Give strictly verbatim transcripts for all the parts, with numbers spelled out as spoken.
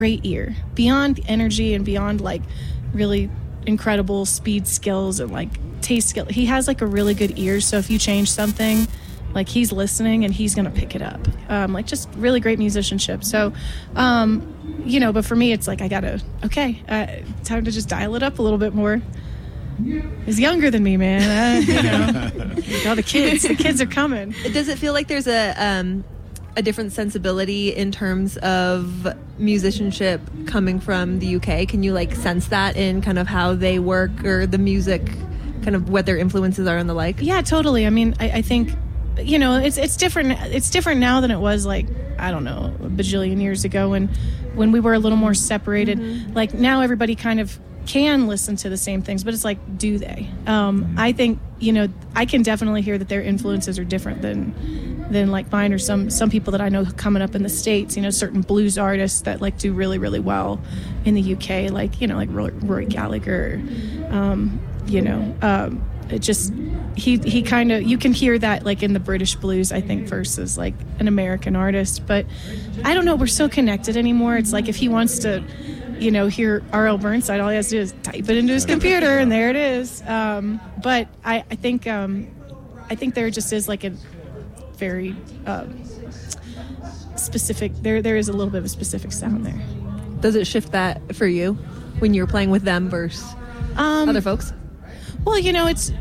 great ear, beyond energy and beyond like really incredible speed skills and like taste skill. He has like a really good ear. So if you change something, like he's listening and he's gonna pick it up. Um, like just really great musicianship. So, um, you know, but for me, it's like I gotta okay, uh, time to just dial it up a little bit more. He's younger than me, man. Uh, you know, all the kids, the kids are coming. Does it feel like there's a um, a different sensibility in terms of musicianship coming from the U K? Can you like sense that in kind of how they work or the music, kind of what their influences are and the like? Yeah, totally. I mean, I, I think, you know, it's it's different. It's different now than it was like, I don't know, a bajillion years ago when when we were a little more separated. Mm-hmm. Like now everybody kind of can listen to the same things, but it's like, do they? Um, I think, you know, I can definitely hear that their influences are different than than like mine or some some people that I know coming up in the States, you know, certain blues artists that like do really, really well in the U K, like, you know, like Roy, Roy Gallagher, um, you know, um, it just, he, he kind of, you can hear that like in the British blues, I think, versus like an American artist. But I don't know, we're so connected anymore. It's like if he wants to, you know, hear R L Burnside, all he has to do is type it into his computer and there it is. Um, but I, I think, um, I think there just is like a very um, specific, there there is a little bit of a specific sound there. Does it shift that for you when you're playing with them versus um, other folks? Well, you know, it's,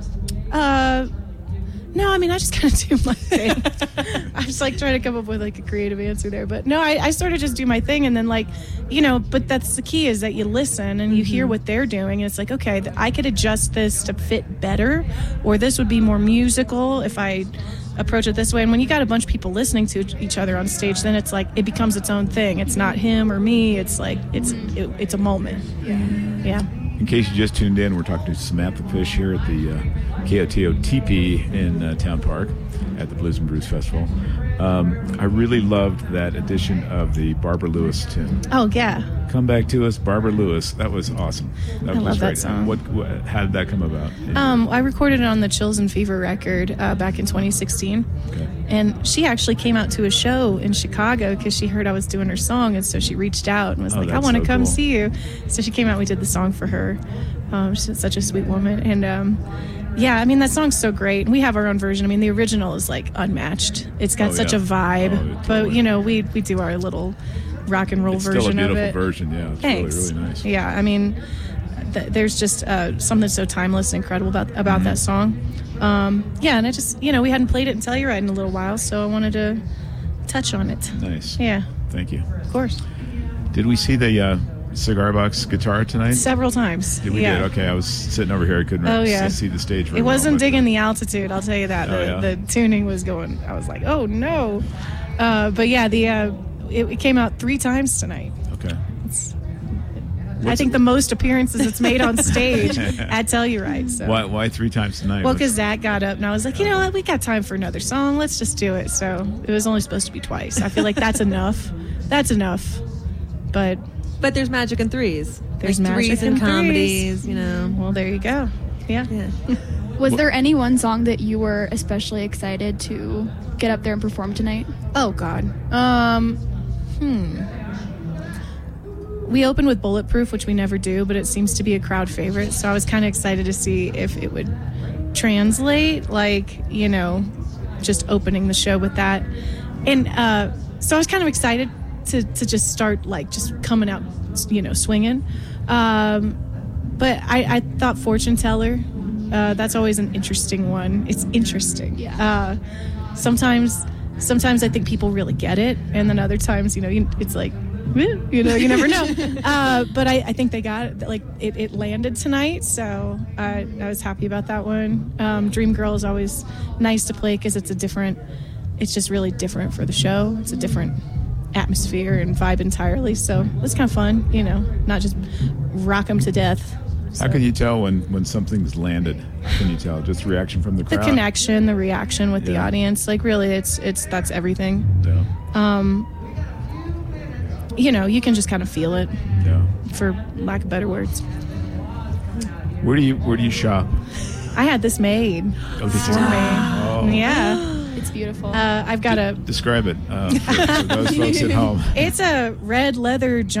uh, no, I mean, I just kind of do my thing. I just like trying to come up with like a creative answer there. But no, I, I sort of just do my thing. And then like, you know, but that's the key is that you listen and you mm-hmm. hear what they're doing. And it's like, okay, I could adjust this to fit better, or this would be more musical if I approach it this way. And when you got a bunch of people listening to each other on stage, then it's like, it becomes its own thing. It's not him or me. It's like, it's it, it's a moment. Yeah. Yeah. In case you just tuned in, we're talking to Samantha Fish here at the uh, K O T O Teepee in uh, Town Park at the Blues and Brews Festival. Um, I really loved that edition of the Barbara Lewis tune. Oh, yeah. Come Back to Us, Barbara Lewis. That was awesome. That I was love great. that song. What, what, how did that come about? Um, I recorded it on the Chills and Fever record uh, back in twenty sixteen. Okay. And she actually came out to a show in Chicago because she heard I was doing her song, and so she reached out and was oh, like, I want to so come cool. see you. So she came out and we did the song for her. Um, she's such a sweet woman. And um, yeah, I mean, that song's so great. We have our own version. I mean, the original is like unmatched. It's got oh, such yeah. a vibe. Oh, totally. But, you know, we, we do our little rock and roll it's version still a of beautiful it. version, yeah. It's Thanks. really, really nice. Yeah, I mean, th- there's just uh, something so timeless and incredible about about mm-hmm. that song. Um, yeah, and I just, you know, we hadn't played it in Telluride in a little while, so I wanted to touch on it. Nice. Yeah. Thank you. Of course. Did we see the uh, Cigar Box guitar tonight? Several times. Did we yeah. did? Okay, I was sitting over here. I couldn't oh, yeah. see the stage very It wasn't well, but, digging uh, the altitude, I'll tell you that. Oh, The, yeah? the tuning was going, I was like, oh, no. Uh, but yeah, the uh, it, it came out three times tonight. Okay. It's, I think the most appearances it's made on stage at Telluride. So. Why, why three times tonight? Well, because Zach got up and I was like, you know what, we got time for another song. Let's just do it. So it was only supposed to be twice. I feel like that's enough. That's enough. But but there's magic in threes. There's like magic threes in and comedies, threes. you know. Well, there you go. Yeah. Yeah. Was there any one song that you were especially excited to get up there and perform tonight? Oh, God. Um, hmm. We opened with Bulletproof, which we never do, but it seems to be a crowd favorite. So I was kind of excited to see if it would translate, like, you know, just opening the show with that. And uh, so I was kind of excited to, to just start, like, just coming out, you know, swinging. Um, but I, I thought Fortune Teller, uh, that's always an interesting one. It's interesting. Yeah. Uh, sometimes, sometimes I think people really get it, and then other times, you know, you, it's like, you know, you never know. Uh, but I, I think they got it. Like, it, it landed tonight, so I, I was happy about that one. Um, Dream Girl is always nice to play because it's a different, it's just really different for the show. It's a different atmosphere and vibe entirely, so it's kind of fun, you know, not just rock them to death. So. How can you tell when, when something's landed? How can you tell? Just reaction from the crowd? The connection, the reaction with yeah. the audience. Like, really, it's, it's that's everything. Yeah. Um, you know, you can just kind of feel it, yeah. for lack of better words. Where do you Where do you shop? I had this made Oh, did for you? me. Oh. Yeah. It's beautiful. Uh, I've got a. Describe it uh, for, for those folks at home. It's a red leather